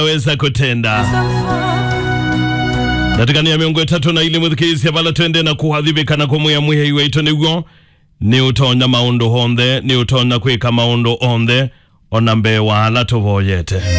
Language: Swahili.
weza kutenda. Katika ni miongo 3 na ile muthikisi ya bala twende na kuhadhibika na kumuya muhe iwe ito niguo ni utonya maundu honde ni utonya kwika maundu onde onambe wala tuvoyete.